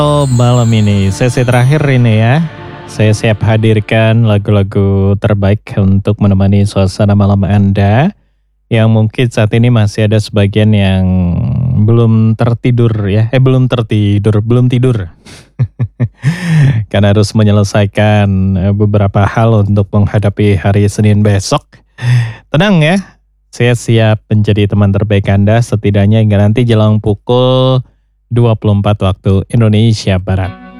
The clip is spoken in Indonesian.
Oh, malam ini, sesi terakhir ini ya. Saya siap hadirkan lagu-lagu terbaik untuk menemani suasana malam Anda. Yang mungkin saat ini masih ada sebagian yang belum tertidur ya. Belum tertidur, belum tidur. Karena harus menyelesaikan beberapa hal untuk menghadapi hari Senin besok. Tenang ya, saya siap menjadi teman terbaik Anda setidaknya hingga nanti jelang pukul 24 waktu Indonesia Barat.